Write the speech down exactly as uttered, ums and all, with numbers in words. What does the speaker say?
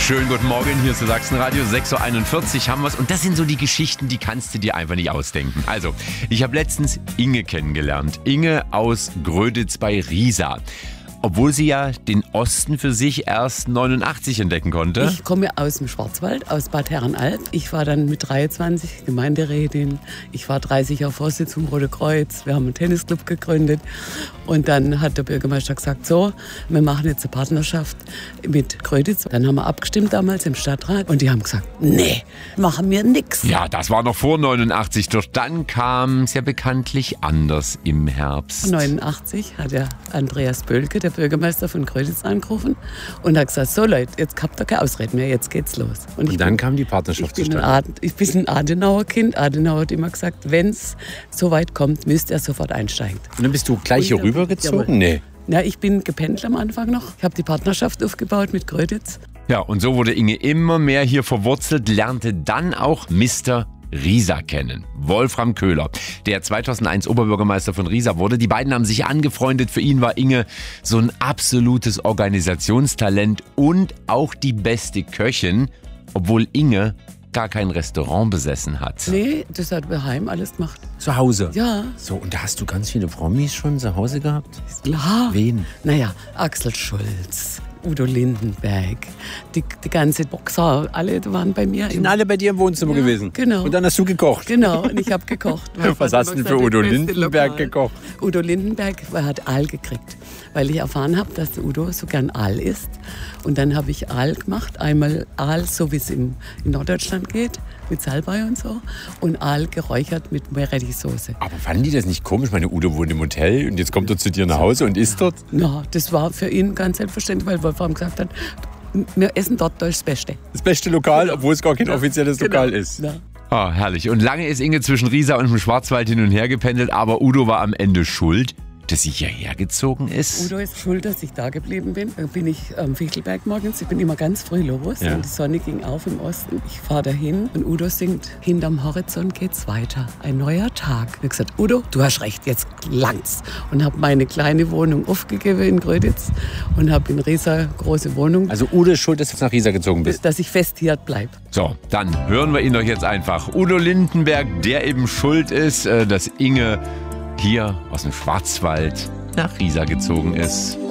Schönen guten Morgen, hier ist das Sachsenradio, sechs Uhr einundvierzig haben wir es. Und das sind so die Geschichten, die kannst du dir einfach nicht ausdenken. Also, ich habe letztens Inge kennengelernt. Inge aus Gröditz bei Riesa. Obwohl sie ja den Osten für sich erst neunundachtzig entdecken konnte. Ich komme aus dem Schwarzwald, aus Bad Herrenalb. Ich war dann mit dreiundzwanzig Gemeinderätin. Ich war dreißig Jahre Vorsitzende vom Rote Kreuz. Wir haben einen Tennisclub gegründet. Und dann hat der Bürgermeister gesagt, so, wir machen jetzt eine Partnerschaft mit Gröditz. Dann haben wir abgestimmt damals im Stadtrat. Und die haben gesagt, nee, machen wir nix. Ja, das war noch vor neunundachtzig. Doch dann kam es ja bekanntlich anders im Herbst. neunundachtzig hat der Andreas Bölke, der Bürgermeister von Gröditz, angerufen und hat gesagt, so Leute, jetzt habt ihr keine Ausreden mehr, jetzt geht's los. Und, und dann bin, kam die Partnerschaft ich zustande. Bin ich bin ein Adenauer-Kind. Adenauer hat immer gesagt, wenn es so weit kommt, müsst ihr sofort einsteigen. Und dann bist du gleich hier rübergezogen? Nee. Ja, ich bin gependelt am Anfang noch. Ich habe die Partnerschaft aufgebaut mit Gröditz. Ja, und so wurde Inge immer mehr hier verwurzelt, lernte dann auch Mister Riesa kennen. Wolfram Köhler, der zweitausendeins Oberbürgermeister von Riesa wurde. Die beiden haben sich angefreundet. Für ihn war Inge so ein absolutes Organisationstalent und auch die beste Köchin, obwohl Inge gar kein Restaurant besessen hat. Nee, das hat daheim alles gemacht. Zu Hause? Ja. So, und da hast du ganz viele Promis schon zu Hause gehabt? Klar. Wen? Naja, Axel Schulz, Udo Lindenberg, die, die ganze Boxer, alle waren bei mir. Die sind alle bei dir im Wohnzimmer ja, gewesen? Genau. Und dann hast du gekocht? Genau, und ich habe gekocht. Was hast du denn für Udo Lindenberg Lokal. gekocht? Udo Lindenberg hat Aal gekriegt, weil ich erfahren habe, dass Udo so gern Aal isst. Und dann habe ich Aal gemacht, einmal Aal, so wie es in, in Norddeutschland geht, mit Salbei und so, und Aal geräuchert mit Meerrettichsoße. Aber fanden die das nicht komisch? Meine Udo wohnt im Hotel und jetzt kommt er zu dir nach Hause und isst dort? Ja, das war für ihn ganz selbstverständlich, weil Wolfram gesagt hat, wir essen dort das Beste. Das beste Lokal, obwohl es gar kein offizielles genau. Lokal ist. Ja. Oh, herrlich. Und lange ist Inge zwischen Riesa und dem Schwarzwald hin und her gependelt, aber Udo war am Ende schuld, dass sie hierher gezogen ist. Udo ist schuld, dass ich da geblieben bin. Da bin ich am Fichtelberg morgens. Ich bin immer ganz früh los. Ja. Und die Sonne ging auf im Osten. Ich fahre dahin und Udo singt, hinterm Horizont geht's weiter. Ein neuer Tag. Ich habe gesagt, Udo, du hast recht, jetzt langt's. Und habe meine kleine Wohnung aufgegeben in Gröditz und habe in Riesa große Wohnung. Also Udo ist schuld, dass du jetzt nach Riesa gezogen bist? Dass ich fest hier bleibe. So, dann hören wir ihn doch jetzt einfach. Udo Lindenberg, der eben schuld ist, dass Inge hier aus dem Schwarzwald nach Riesa gezogen ist.